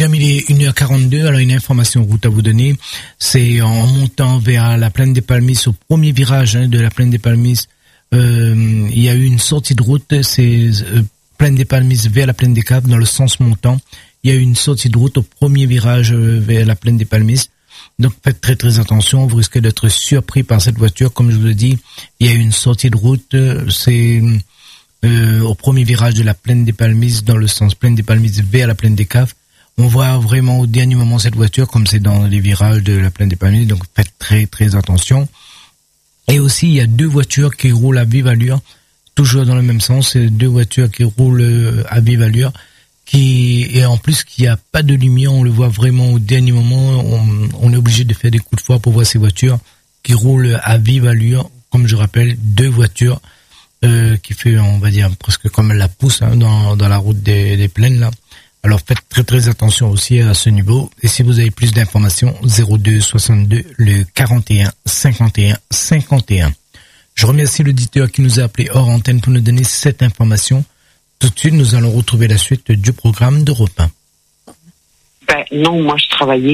Madame, il est 1h42, alors une information route à vous donner. C'est en montant vers la plaine des Palmistes, au premier virage de la plaine des Palmistes, il y a eu une sortie de route, c'est plaine des Palmistes vers la plaine des Caves, dans le sens montant. Il y a eu une sortie de route au premier virage vers la plaine des Palmistes. Donc faites très très attention, vous risquez d'être surpris par cette voiture. Comme je vous l'ai dit, il y a eu une sortie de route, c'est au premier virage de la plaine des Palmistes, dans le sens plaine des Palmistes vers la plaine des Caves. On voit vraiment au dernier moment cette voiture, comme c'est dans les virages de la plaine des Palmistes, donc faites très très attention. Et aussi, il y a deux voitures qui roulent à vive allure, toujours dans le même sens, c'est deux voitures qui roulent à vive allure, et en plus qu'il n'y a pas de lumière, on le voit vraiment au dernier moment, on est obligé de faire des coups de foi pour voir ces voitures qui roulent à vive allure, comme je rappelle, deux voitures qui fait, on va dire, presque comme la pousse dans la route des plaines là. Alors faites très très attention aussi à ce niveau. Et si vous avez plus d'informations, 02 62 le 41 51 51. Je remercie l'auditeur qui nous a appelé hors antenne pour nous donner cette information. Tout de suite, nous allons retrouver la suite du programme d'Europe 1. Non, moi je travaillais.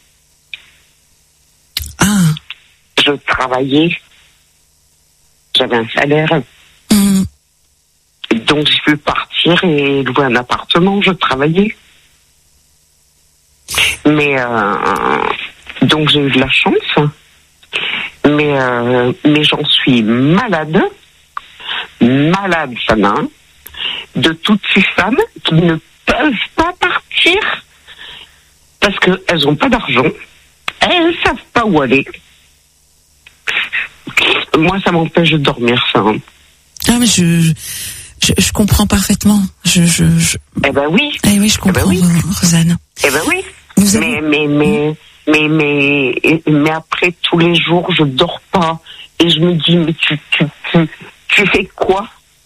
Ah. Je travaillais. J'avais un salaire. Donc j'ai pu partir et louer un appartement, je travaillais. Mais donc j'ai eu de la chance. Mais j'en suis malade, Sana, de toutes ces femmes qui ne peuvent pas partir parce qu'elles n'ont pas d'argent, elles ne savent pas où aller. Moi, ça m'empêche de dormir, ça. Ah, mais je comprends parfaitement. Eh ben oui. Eh oui, je comprends, Rosanne. Eh ben oui. Mais après, tous les jours, je dors pas. Et je me dis, mais tu fais quoi?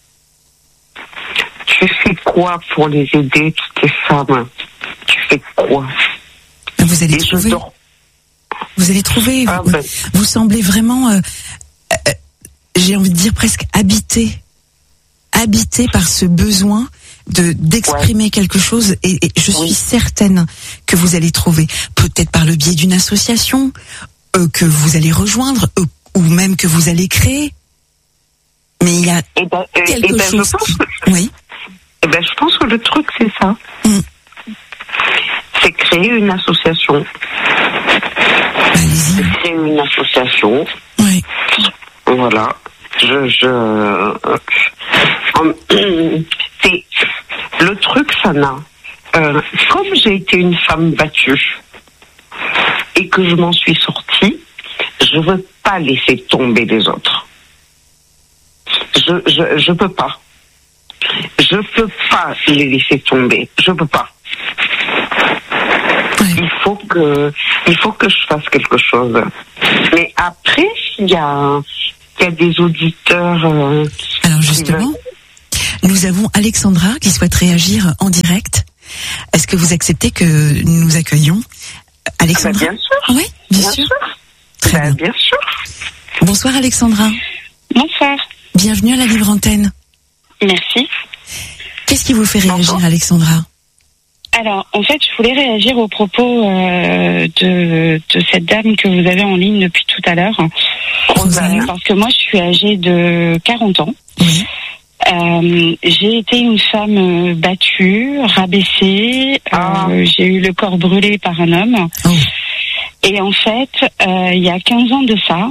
Tu fais quoi pour les aider, toutes ces femmes? Tu fais quoi? Vous allez trouver. Vous allez trouver. Vous semblez vraiment, j'ai envie de dire presque habité par ce besoin d'exprimer quelque chose, et je suis certaine que vous allez trouver, peut-être par le biais d'une association que vous allez rejoindre, ou même que vous allez créer. Mais il y a quelque chose. Oui. Je pense que le truc c'est ça. C'est créer une association. Allez-y. C'est créer une association. Oui. Voilà. C'est le truc, Sana. Comme j'ai été une femme battue et que je m'en suis sortie, je veux pas laisser tomber les autres. Je peux pas. Je peux pas les laisser tomber. Je peux pas. Oui. Il faut que je fasse quelque chose. Mais après, il y a des auditeurs. Alors justement, nous avons Alexandra qui souhaite réagir en direct. Est-ce que vous acceptez que nous accueillions Alexandra? Bien sûr. Oui, bien sûr. Très bien. Bien sûr. Bonsoir Alexandra. Bonsoir. Bienvenue à la Libre Antenne. Merci. Qu'est-ce qui vous fait réagir, Alexandra? Alors, en fait, je voulais réagir aux propos de cette dame que vous avez en ligne depuis tout à l'heure. Parce que moi, je suis âgée de 40 ans. Oui. J'ai été une femme battue, rabaissée. J'ai eu le corps brûlé par un homme. Oh. Et en fait, il y a 15 ans de ça,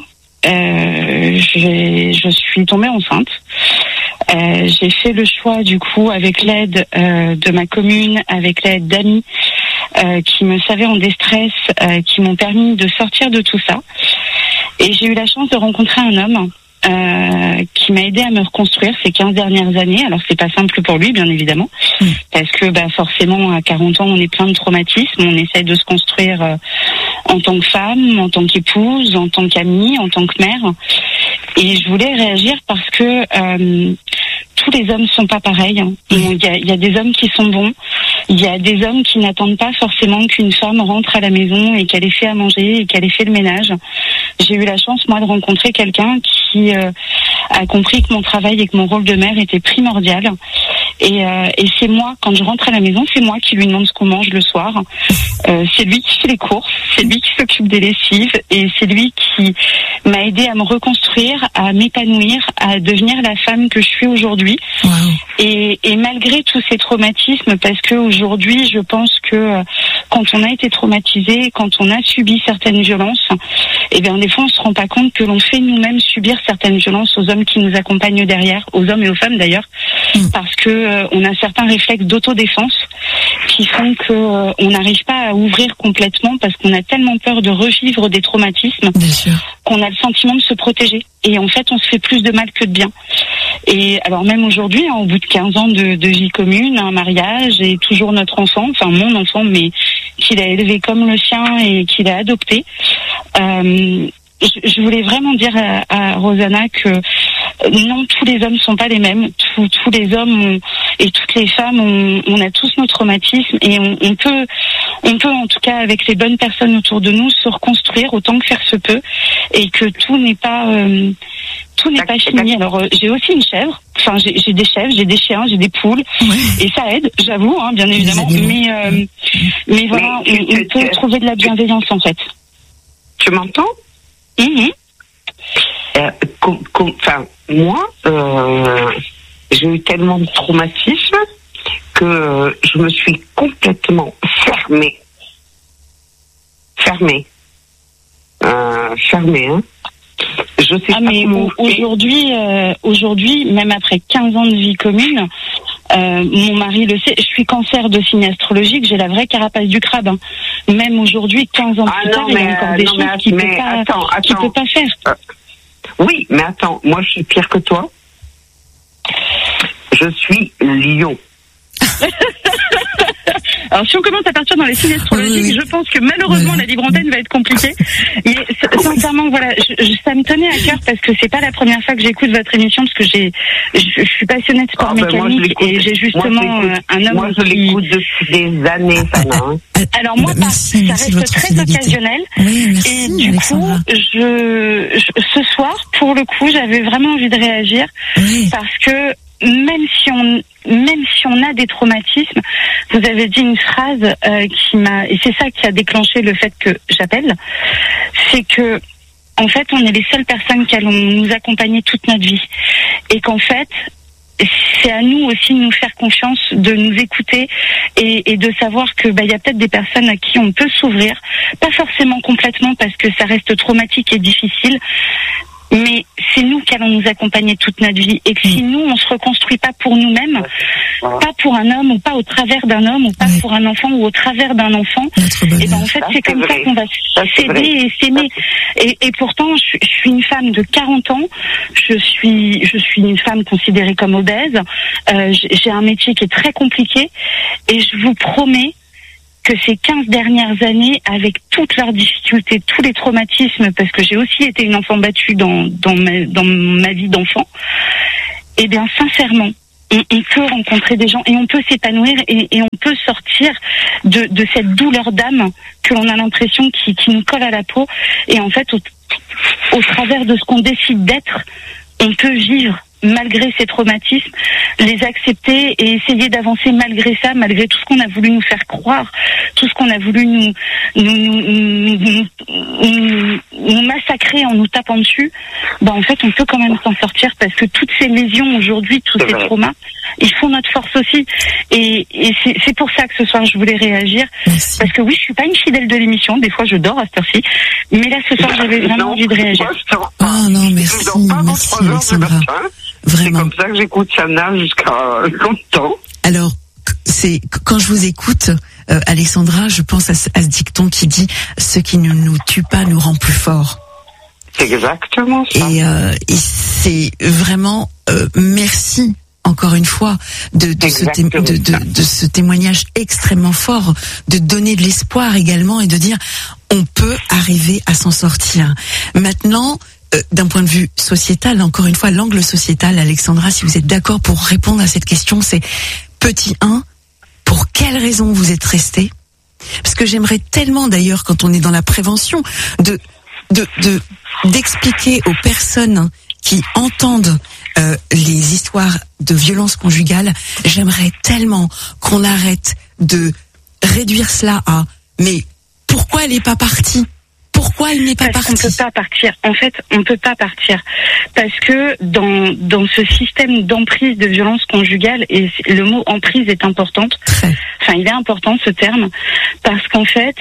je suis tombée enceinte. J'ai fait le choix, du coup, avec l'aide de ma commune, avec l'aide d'amis qui me savaient en détresse, qui m'ont permis de sortir de tout ça. Et j'ai eu la chance de rencontrer un homme qui m'a aidé à me reconstruire ces 15 dernières années. Alors c'est pas simple pour lui, bien évidemment, parce que forcément à 40 ans on est plein de traumatismes, on essaie de se construire en tant que femme, en tant qu'épouse, en tant qu'amie, en tant que mère. Et je voulais réagir parce que tous les hommes sont pas pareils. Il y a des hommes qui sont bons, il y a des hommes qui n'attendent pas forcément qu'une femme rentre à la maison et qu'elle ait fait à manger et qu'elle ait fait le ménage. J'ai eu la chance, moi, de rencontrer quelqu'un qui a compris que mon travail et que mon rôle de mère était primordial Et c'est moi, quand je rentre à la maison, c'est moi qui lui demande ce qu'on mange le soir. C'est lui qui fait les courses, c'est lui qui s'occupe des lessives, et c'est lui qui m'a aidé à me reconstruire, à m'épanouir, à devenir la femme que je suis aujourd'hui. Wow. Et malgré tous ces traumatismes, parce que aujourd'hui, je pense que quand on a été traumatisé, quand on a subi certaines violences, eh bien des fois on se rend pas compte que l'on fait nous-mêmes subir certaines violences aux hommes qui nous accompagnent derrière, aux hommes et aux femmes d'ailleurs, parce que on a certains réflexes d'autodéfense qui font que on n'arrive pas à ouvrir complètement parce qu'on a tellement peur de revivre des traumatismes qu'on a le sentiment de se protéger. Et en fait, on se fait plus de mal que de bien. Et alors même aujourd'hui, au bout de 15 ans de vie commune, un mariage et toujours notre enfant, enfin mon enfant, mais qu'il a élevé comme le sien et qu'il a adopté, je voulais vraiment dire à Rosanna que non, tous les hommes sont pas les mêmes. Tous les hommes et toutes les femmes, on a tous nos traumatismes et on peut en tout cas avec les bonnes personnes autour de nous se reconstruire autant que faire se peut, et que tout n'est pas fini. Alors j'ai aussi une chèvre, enfin j'ai des chèvres, j'ai des chiens, j'ai des poules, et ça aide, j'avoue, hein, bien évidemment. Mais voilà, on peut trouver de la bienveillance en fait. Tu m'entends? Moi, j'ai eu tellement de traumatisme que je me suis complètement fermée. Hein. Je sais pas mais aujourd'hui, même après 15 ans de vie commune, mon mari le sait, je suis cancer de signe astrologique, j'ai la vraie carapace du crabe. Hein. Même aujourd'hui, 15 ans plus tard, il y a encore des choses qu'il ne peut pas faire. Oui, mais attends, moi je suis pire que toi. Je suis lion. Alors si on commence à partir dans les signes astrologiques, je pense que malheureusement la libre antenne va être compliquée. Mais sincèrement, voilà, ça me tenait à cœur parce que c'est pas la première fois que j'écoute votre émission, parce que je suis passionnée de sport mécanique et j'ai justement un homme moi, je l'écoute depuis des années, Sana. Alors moi, ça reste très occasionnel. Oui, merci, et du Alexandra. coup, ce soir, pour le coup, j'avais vraiment envie de réagir parce que même si on a des traumatismes, vous avez dit une phrase qui m'a, et c'est ça qui a déclenché le fait que j'appelle, c'est que en fait on est les seules personnes qui allons nous accompagner toute notre vie, et qu'en fait c'est à nous aussi de nous faire confiance, de nous écouter et de savoir que il y a peut-être des personnes à qui on peut s'ouvrir, pas forcément complètement parce que ça reste traumatique et difficile. Mais c'est nous qui allons nous accompagner toute notre vie, et que si nous on se reconstruit pas pour nous-mêmes, pas pour un homme ou pas au travers d'un homme, ou pas pour un enfant ou au travers d'un enfant, et ben en fait c'est comme ça qu'on va s'aider et s'aimer. Et pourtant je suis une femme de 40 ans, je suis une femme considérée comme obèse, j'ai un métier qui est très compliqué, et je vous promets que ces 15 dernières années, avec toutes leurs difficultés, tous les traumatismes, parce que j'ai aussi été une enfant battue dans ma vie d'enfant, eh bien, sincèrement, on peut rencontrer des gens et on peut s'épanouir et on peut sortir de cette douleur d'âme que l'on a l'impression qui nous colle à la peau. Et en fait, au travers de ce qu'on décide d'être, on peut vivre malgré ces traumatismes, les accepter et essayer d'avancer malgré ça, malgré tout ce qu'on a voulu nous faire croire, tout ce qu'on a voulu nous massacrer en nous tapant dessus. En fait, on peut quand même s'en sortir, parce que toutes ces lésions aujourd'hui, tous ces traumas, ils font notre force aussi. Et c'est pour ça que ce soir, je voulais réagir. Merci. Parce que oui, je suis pas une fidèle de l'émission. Des fois, je dors à cette heure-ci. Mais là, ce soir, j'avais vraiment envie de réagir. Oh non, merci, Alexandra. Vraiment. C'est comme ça que j'écoute Sana jusqu'à longtemps. Alors, quand je vous écoute, Alexandra, je pense à ce dicton qui dit « Ce qui ne nous tue pas nous rend plus forts ». C'est exactement ça. Et c'est vraiment merci encore une fois de ce témoignage extrêmement fort, de donner de l'espoir également et de dire on peut arriver à s'en sortir. Maintenant, d'un point de vue sociétal, encore une fois, l'angle sociétal, Alexandra, si vous êtes d'accord pour répondre à cette question, c'est petit 1, pour quelles raisons vous êtes resté? Parce que j'aimerais tellement d'ailleurs, quand on est dans la prévention, d'expliquer aux personnes qui entendent les histoires de violence conjugale. J'aimerais tellement qu'on arrête de réduire cela à mais pourquoi elle n'est pas partie ? Pourquoi elle n'est pas partie ? On peut pas partir. En fait, on peut pas partir parce que dans ce système d'emprise de violence conjugale, et le mot emprise est important. Enfin, il est important ce terme parce qu'en fait,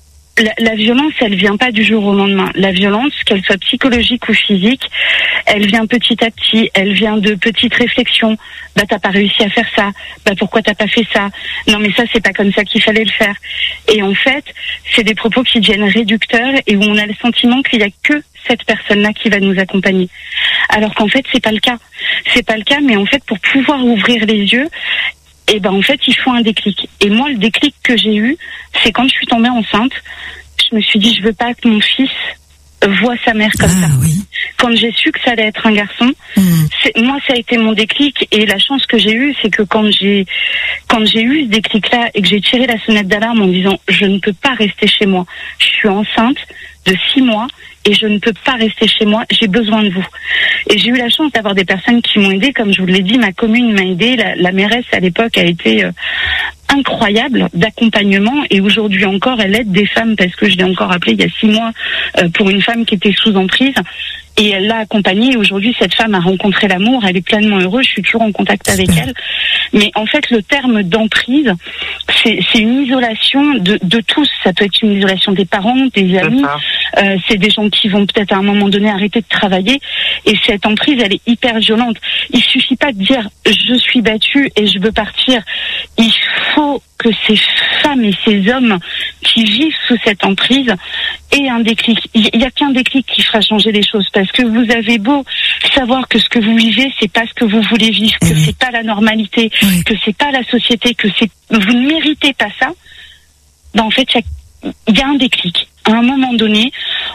la violence, elle vient pas du jour au lendemain. La violence, qu'elle soit psychologique ou physique, elle vient petit à petit. Elle vient de petites réflexions. Bah, t'as pas réussi à faire ça. Bah, pourquoi t'as pas fait ça ? Non, mais ça, c'est pas comme ça qu'il fallait le faire. Et en fait, c'est des propos qui deviennent réducteurs et où on a le sentiment qu'il y a que cette personne-là qui va nous accompagner. Alors qu'en fait, c'est pas le cas. C'est pas le cas, mais en fait, pour pouvoir ouvrir les yeux, et ben en fait il faut un déclic. Et moi le déclic que j'ai eu, c'est quand je suis tombée enceinte, je me suis dit je veux pas que mon fils voit sa mère comme ça. Oui. Quand j'ai su que ça allait être un garçon, moi ça a été mon déclic. Et la chance que j'ai eue, c'est que quand j'ai eu ce déclic-là et que j'ai tiré la sonnette d'alarme en disant je ne peux pas rester chez moi, je suis enceinte de 6 mois et je ne peux pas rester chez moi, j'ai besoin de vous. Et j'ai eu la chance d'avoir des personnes qui m'ont aidée, comme je vous l'ai dit, ma commune m'a aidée, la mairesse à l'époque a été incroyable d'accompagnement et aujourd'hui encore elle aide des femmes parce que je l'ai encore appelée il y a 6 mois pour une femme qui était sous emprise et elle l'a accompagnée et aujourd'hui cette femme a rencontré l'amour, elle est pleinement heureuse, je suis toujours en contact avec elle. Mais en fait le terme d'emprise c'est une isolation de tous, ça peut être une isolation des parents, des amis, c'est des gens qui vont peut-être à un moment donné arrêter de travailler et cette emprise elle est hyper violente. Il suffit pas de dire je suis battue et je veux partir, il faut que ces femmes et ces hommes qui vivent sous cette emprise aient un déclic. Il n'y a qu'un déclic qui fera changer les choses parce que vous avez beau savoir que ce que vous vivez c'est pas ce que vous voulez vivre, que c'est pas la normalité, que c'est pas la société, que vous ne méritez pas ça. Ben en fait il y a un déclic. À un moment donné,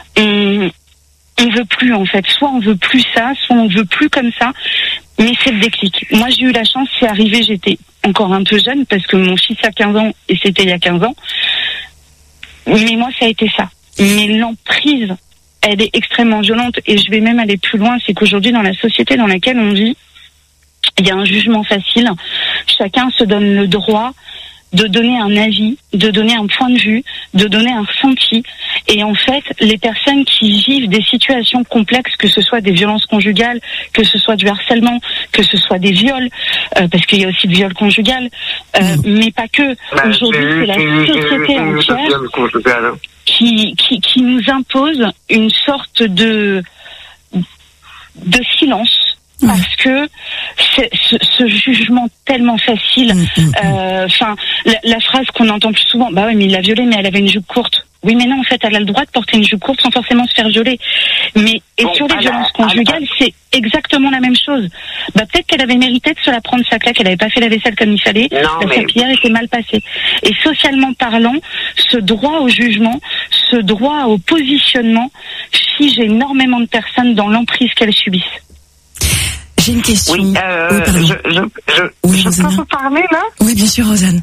on veut plus en fait. Soit on veut plus ça, soit on veut plus comme ça. Mais c'est le déclic. Moi j'ai eu la chance, c'est arrivé, j'étais encore un peu jeune parce que mon fils a 15 ans et c'était il y a 15 ans. Mais moi ça a été ça. Mais l'emprise, elle est extrêmement violente et je vais même aller plus loin, c'est qu'aujourd'hui dans la société dans laquelle on vit, il y a un jugement facile. Chacun se donne le droit de donner un avis, de donner un point de vue, de donner un ressenti. Et en fait, les personnes qui vivent des situations complexes, que ce soit des violences conjugales, que ce soit du harcèlement, que ce soit des viols, parce qu'il y a aussi le viol conjugal, mais pas que. Aujourd'hui, c'est la société entière qui nous impose une sorte de silence. Parce que ce jugement tellement facile, enfin la phrase qu'on entend plus souvent, bah oui mais il l'a violée mais elle avait une jupe courte. Oui mais non en fait elle a le droit de porter une jupe courte sans forcément se faire violer. Mais sur les violences conjugales c'est exactement la même chose. Bah peut-être qu'elle avait mérité de se la prendre sa claque, elle avait pas fait la vaisselle comme il fallait, sa prière était mal passée. Et socialement parlant, ce droit au jugement, ce droit au positionnement fige énormément de personnes dans l'emprise qu'elles subissent. J'ai une question. Oui, je peux vous parler là ? Oui, bien sûr, Rosanne.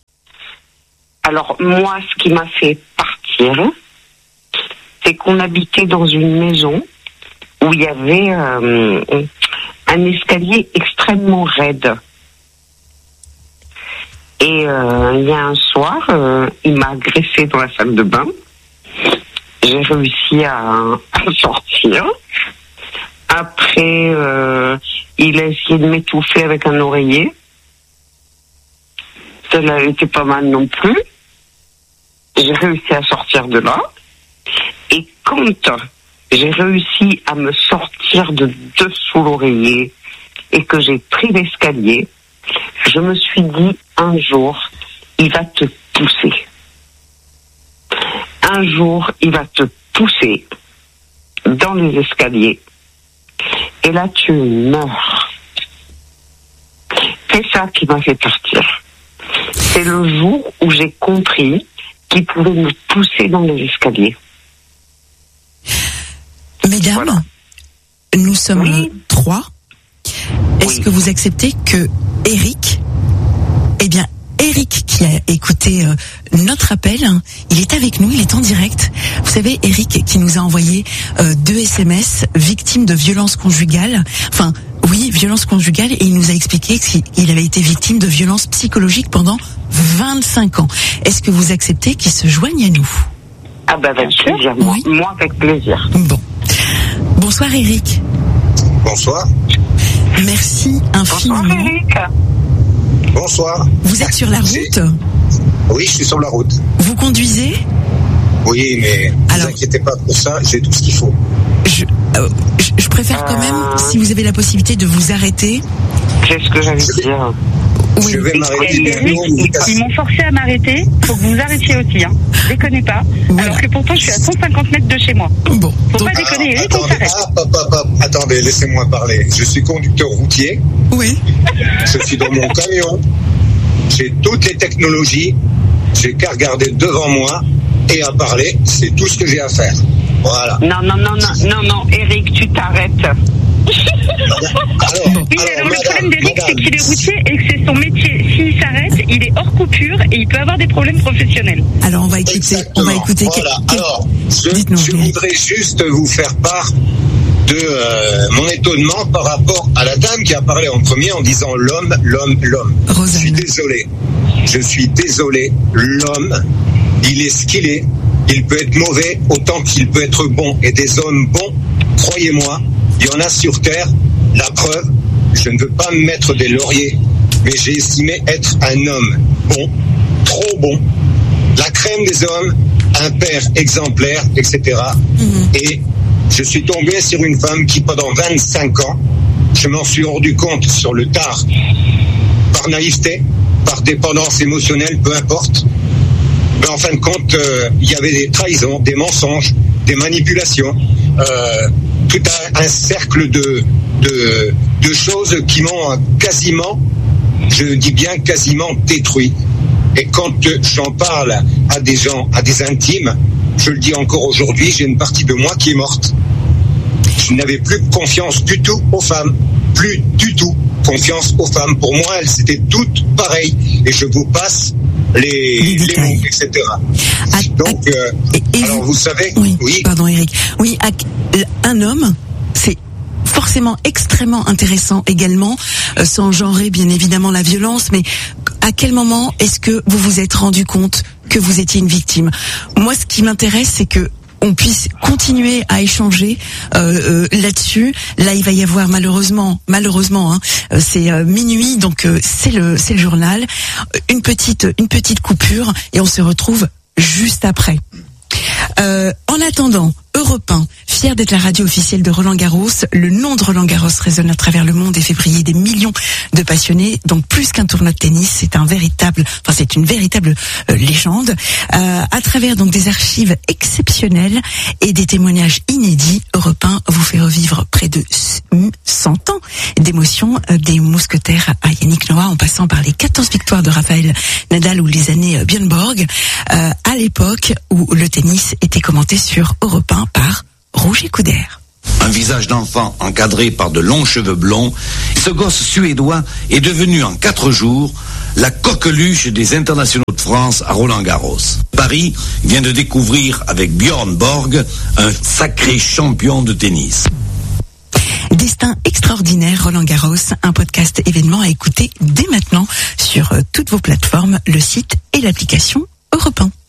Alors, moi, ce qui m'a fait partir, c'est qu'on habitait dans une maison où il y avait un escalier extrêmement raide. Et il y a un soir, il m'a agressé dans la salle de bain. J'ai réussi à sortir. Après, il a essayé de m'étouffer avec un oreiller. Cela était pas mal non plus. J'ai réussi à sortir de là. Et quand j'ai réussi à me sortir de dessous l'oreiller et que j'ai pris l'escalier, je me suis dit, un jour, il va te pousser. Un jour, il va te pousser dans les escaliers. Et là, tu meurs. C'est ça qui m'a fait partir. C'est le jour où j'ai compris qu'il pouvait me pousser dans les escaliers. Mesdames, voilà. Nous sommes 3. Est-ce que vous acceptez que Eric, Eric qui a écouté notre appel, il est avec nous, il est en direct. Vous savez, Eric qui nous a envoyé 2 SMS, victime de violences conjugales. Enfin, Oui, violence conjugale, et il nous a expliqué qu'il avait été victime de violences psychologiques pendant 25 ans. Est-ce que vous acceptez qu'il se joigne à nous? Ah ben avec plaisir, oui. Moi avec plaisir. Bon. Bonsoir Eric. Bonsoir. Merci infiniment. Bonsoir Eric. Bonsoir. Vous êtes sur la route? Oui, je suis sur la route. Vous conduisez? Oui, mais ne vous inquiétez pas pour ça, j'ai tout ce qu'il faut. Je préfère quand même, si vous avez la possibilité de vous arrêter. C'est ce que j'allais dire. Oui. Je vais m'arrêter. Ils m'ont forcé à m'arrêter. Faut que vous vous arrêtiez aussi, hein. Déconnez pas. Voilà. Alors que pourtant je suis à 150 mètres de chez moi. Bon. Faut pas déconner, Eric, on s'arrête. Attendez, laissez-moi parler. Je suis conducteur routier. Oui. Je suis dans mon camion. J'ai toutes les technologies. J'ai qu'à regarder devant moi et à parler. C'est tout ce que j'ai à faire. Voilà. Non, Eric, tu t'arrêtes. Alors le problème d'Eric, c'est qu'il est routier et que c'est son métier. S'il s'arrête, il est hors coupure et il peut avoir des problèmes professionnels. Alors on va écouter. Exactement. On va écouter. Voilà. Alors, je voudrais juste vous faire part de mon étonnement par rapport à la dame qui a parlé en premier en disant l'homme. Rosanne. Je suis désolé. L'homme, il est ce qu'il est. Il peut être mauvais autant qu'il peut être bon. Et des hommes bons, croyez-moi, il y en a sur Terre. La preuve, je ne veux pas me mettre des lauriers, mais j'ai estimé être un homme bon, trop bon, la crème des hommes, un père exemplaire, etc. Et je suis tombé sur une femme qui, pendant 25 ans, je m'en suis rendu compte sur le tard, par naïveté, par dépendance émotionnelle, peu importe. Mais en fin de compte, il y avait des trahisons, des mensonges, des manipulations, tout un cercle de choses qui m'ont quasiment, je dis bien quasiment détruit. Et quand j'en parle à des gens, à des intimes, je le dis encore aujourd'hui, j'ai une partie de moi qui est morte. Je n'avais plus confiance du tout aux femmes, plus du tout confiance aux femmes. Pour moi, elles étaient toutes pareilles. Et je vous passe les mots, etc. Donc, alors vous savez... Oui, pardon Eric. Oui, un homme, c'est forcément extrêmement intéressant également, sans genrer bien évidemment la violence, mais à quel moment est-ce que vous vous êtes rendu compte que vous étiez une victime? Moi, ce qui m'intéresse, c'est que on puisse continuer à échanger là-dessus. Là, il va y avoir malheureusement, c'est minuit, donc c'est le journal. Une petite coupure et on se retrouve juste après. En attendant, Europe 1, fier d'être la radio officielle de Roland Garros. Le nom de Roland Garros résonne à travers le monde et fait briller des millions de passionnés. Donc plus qu'un tournoi de tennis, c'est une véritable légende. À travers donc des archives exceptionnelles et des témoignages inédits, Europe 1 vous fait revivre près de 100 ans d'émotions des mousquetaires à Yannick Noah, en passant par les 14 victoires de Raphaël Nadal ou les années Björn Borg, à l'époque où le tennis était commenté sur Europe 1 par Roger Coudert. Un visage d'enfant encadré par de longs cheveux blonds, ce gosse suédois est devenu en 4 jours la coqueluche des internationaux de France à Roland-Garros. Paris vient de découvrir avec Björn Borg un sacré champion de tennis. Destin extraordinaire, Roland-Garros, un podcast événement à écouter dès maintenant sur toutes vos plateformes, le site et l'application Europe 1.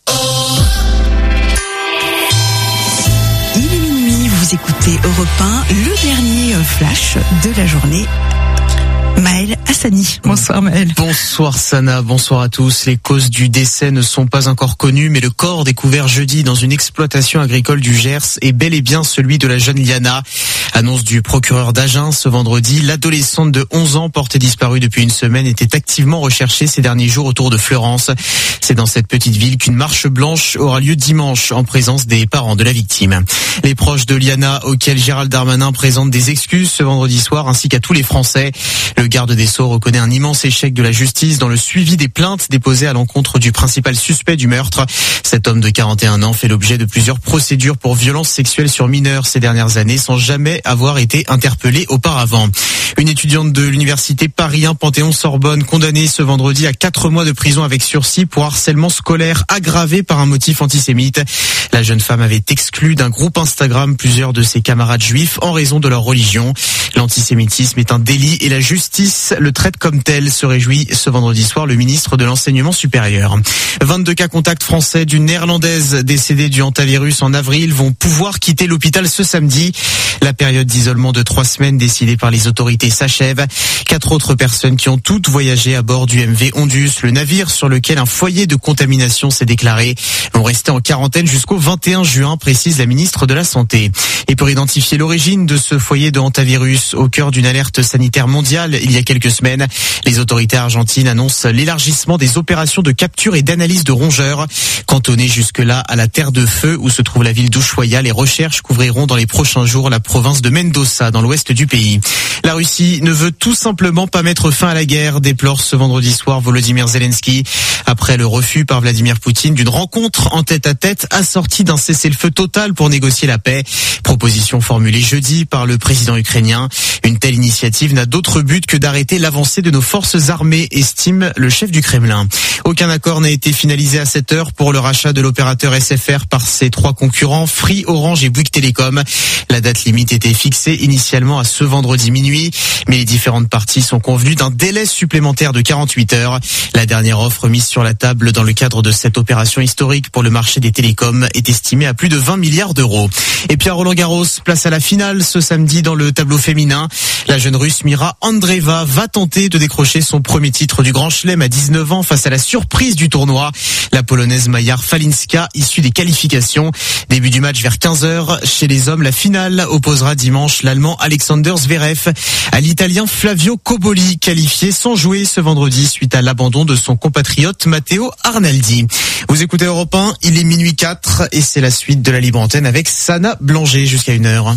Il est minuit, vous écoutez Europe 1, le dernier flash de la journée. Maël Hassani. Bonsoir Maël. Bonsoir Sana, bonsoir à tous. Les causes du décès ne sont pas encore connues, mais le corps découvert jeudi dans une exploitation agricole du Gers est bel et bien celui de la jeune Liana. Annonce du procureur d'Agen ce vendredi. L'adolescente de 11 ans portée disparue depuis une semaine était activement recherchée ces derniers jours autour de Fleurance. C'est dans cette petite ville qu'une marche blanche aura lieu dimanche en présence des parents de la victime. Les proches de Liana, auxquels Gérald Darmanin présente des excuses ce vendredi soir, ainsi qu'à tous les Français. Le garde des Sceaux reconnaît un immense échec de la justice dans le suivi des plaintes déposées à l'encontre du principal suspect du meurtre. Cet homme de 41 ans fait l'objet de plusieurs procédures pour violences sexuelles sur mineurs ces dernières années sans jamais avoir été interpellé auparavant. Une étudiante de l'université Paris 1 Panthéon-Sorbonne condamnée ce vendredi à 4 mois de prison avec sursis pour harcèlement scolaire aggravé par un motif antisémite. La jeune femme avait exclu d'un groupe Instagram plusieurs de ses camarades juifs en raison de leur religion. L'antisémitisme est un délit et la justice le traite comme tel, se réjouit ce vendredi soir le ministre de l'Enseignement supérieur. 22 cas contacts français d'une néerlandaise décédée du hantavirus en avril vont pouvoir quitter l'hôpital ce samedi. La période d'isolement de 3 semaines décidée par les autorités s'achève. 4 autres personnes qui ont toutes voyagé à bord du MV Ondus, le navire sur lequel un foyer de contamination s'est déclaré, vont rester en quarantaine jusqu'au 21 juin, précise la ministre de la Santé. Et pour identifier l'origine de ce foyer de hantavirus au cœur d'une alerte sanitaire mondiale il y a quelques semaines, les autorités argentines annoncent l'élargissement des opérations de capture et d'analyse de rongeurs. Cantonnées jusque-là à la Terre de Feu où se trouve la ville d'Ushuaia, les recherches couvriront dans les prochains jours la province de Mendoza dans l'ouest du pays. La Russie ne veut tout simplement pas mettre fin à la guerre, déplore ce vendredi soir Volodymyr Zelensky. Après le refus par Vladimir Poutine d'une rencontre en tête-à-tête assortie d'un cessez-le-feu total pour négocier la paix. Proposition formulée jeudi par le président ukrainien. Une telle initiative n'a d'autre but que d'arrêter l'avancée de nos forces armées, estime le chef du Kremlin. Aucun accord n'a été finalisé à cette heure pour le rachat de l'opérateur SFR par ses 3 concurrents, Free, Orange et Bouygues Télécom. La date limite était fixée initialement à ce vendredi minuit, mais les différentes parties sont convenues d'un délai supplémentaire de 48 heures. La dernière offre mise sur la table dans le cadre de cette opération historique pour le marché des télécoms est estimée à plus de 20 milliards d'euros. Et puis à Roland-Garros, place à la finale ce samedi dans le tableau féminin. La jeune Russe Mira Andreeva va tenter de décrocher son premier titre du Grand Chelem à 19 ans face à la surprise du tournoi, la Polonaise Maja Falinska, issue des qualifications. Début du match vers 15h. Chez les hommes, la finale opposera dimanche l'Allemand Alexander Zverev à l'Italien Flavio Cobolli, qualifié sans jouer ce vendredi suite à l'abandon de son compatriote Matteo Arnaldi. Vous écoutez Europe 1, il est minuit 4 et c'est la suite de la libre antenne avec Sana Blanger jusqu'à 1h.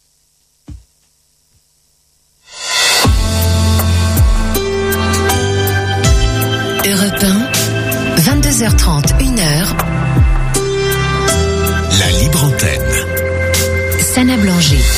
Europe 1, 22h30, 1h. La libre antenne. Sana Blanger.